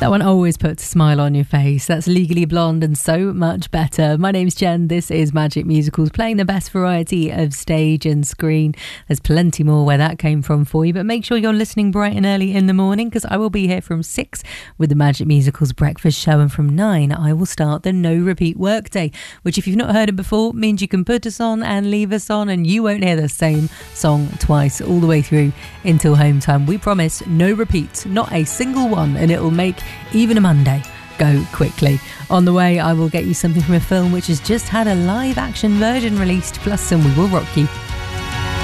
That one always puts a smile on your face. That's Legally Blonde and So Much Better. My name's Jen. This is Magic Musicals, playing the best variety of stage and screen. There's plenty more where that came from for you, but make sure you're listening bright and early in the morning, because I will be here from 6 with the Magic Musicals breakfast show, and from 9 I will start the No Repeat Workday, which, if you've not heard it before, means you can put us on and leave us on and you won't hear the same song twice all the way through until home time. We promise no repeats, not a single one, and it'll make even a Monday go quickly. On the way, I will get you something from a film which has just had a live action version released, plus some We Will Rock You.